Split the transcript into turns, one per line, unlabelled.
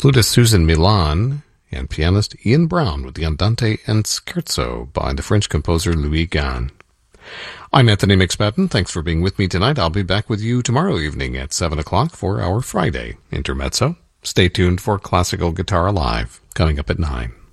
flutist Susan Milan, and pianist Ian Brown with the Andante and Scherzo by the French composer Louis Gann. I'm Anthony McSpadden. Thanks for being with me tonight. I'll be back with you tomorrow evening at 7 o'clock for our Friday Intermezzo. Stay tuned for Classical Guitar Live, coming up at 9.